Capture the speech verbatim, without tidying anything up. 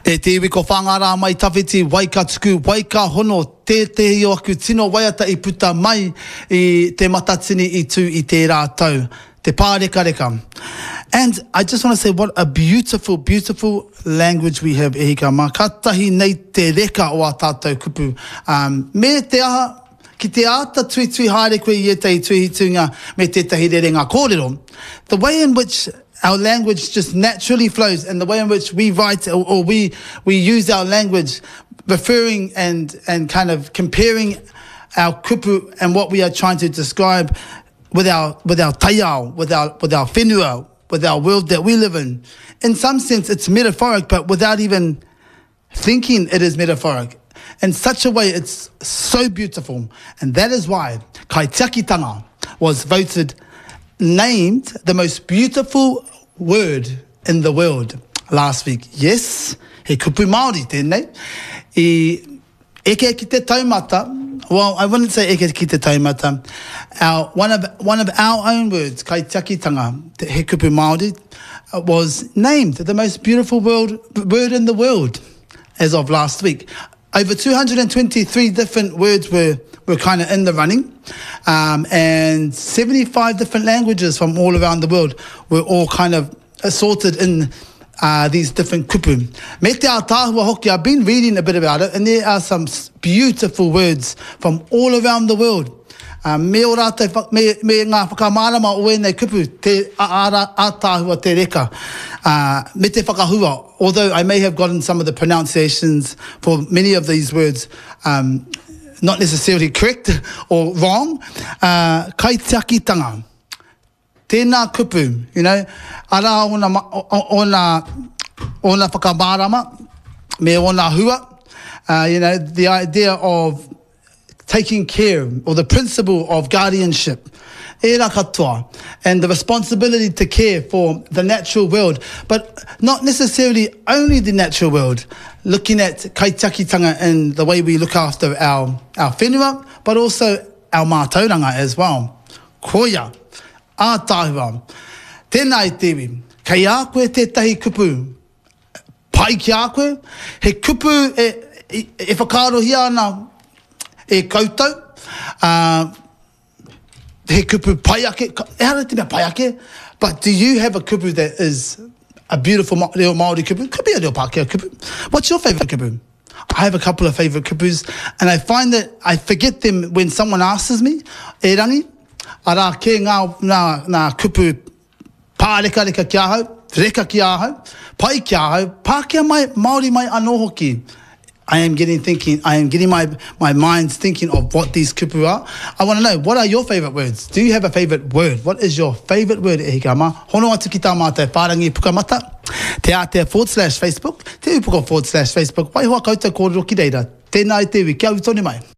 E te iwi ko whangara mai tawhiti, waika tuku, waika hono, te te hio aku tino waiata I puta mai I te matatini I tu I te rātau, te pāreka reka. And I just want to say what a beautiful, beautiful language we have, e hika ma. Ka tahi nei te reka o a tātou kupu. Um, me te aha, ki te ata tui tui haere koe I e tei tui hitunga me te tahi rerenga kōrero. The way in which our language just naturally flows and the way in which we write or, or we we use our language referring and and kind of comparing our kupu and what we are trying to describe with our with our taiao, with our with our whenua, with our world that we live in. In some sense it's metaphoric, but without even thinking it is metaphoric. In such a way it's so beautiful. And that is why kaitiakitanga was voted named the most beautiful word in the world last week. Yes, he kupu Māori tēnei. I eke ki te taumata, well, I wouldn't say eke ki te taumata. Our, one, of, one of our own words, kaitiakitanga, te he kupu Māori, was named the most beautiful world, word in the world as of last week. Over two hundred twenty-three different words were, were kind of in the running, um, and seventy-five different languages from all around the world were all kind of assorted in uh, these different kupu. Me te ātāhua hoki, I've been reading a bit about it, and there are some beautiful words from all around the world. Um, me o rātou, me, me ngā whakamārama o enei kupu, te ātāhua te reka, uh, me te whakahua. Although I may have gotten some of the pronunciations for many of these words um, not necessarily correct or wrong, uh, kaitiakitanga, tēnā kupu, you know, ara ona, ona, ona whakamārama, me ona hua, uh, you know, the idea of taking care, or the principle of guardianship, e rā katoa, and the responsibility to care for the natural world, but not necessarily only the natural world, looking at kaitiakitanga in the way we look after our, our whenua, but also our mātauranga as well. Koia, ātāhua, tēnā I tewi, kei a koe tētahi kupu, pai ki a koe, he kupu e, e, e whakarohi ana, e koutou, uh, he kupu paiake, e hara te mea paiake, but do you have a kupu that is a beautiful reo Māori kupu? Could be a reo Pākehā kupu. What's your favourite kupu? I have a couple of favourite kupus, and I find that I forget them when someone asks me, e rangi, ara ke ngā, ngā, ngā kupu pāreka reka ki ahau, reka ki ahau, pai ki ahau, Pākehā mai, Māori mai anō hoki. I am getting thinking, I am getting my, my mind thinking of what these kupu are. I want to know, what are your favourite words? Do you have a favourite word? What is your favourite word, e hika ma? Hono atu ki tā mātai whārangi pukamata. Te Aotea forward slash Facebook. Te Upuko forward slash Facebook. Wai hoa koutou kōrero ki reira. Tēnā I tewi, kia utone mai.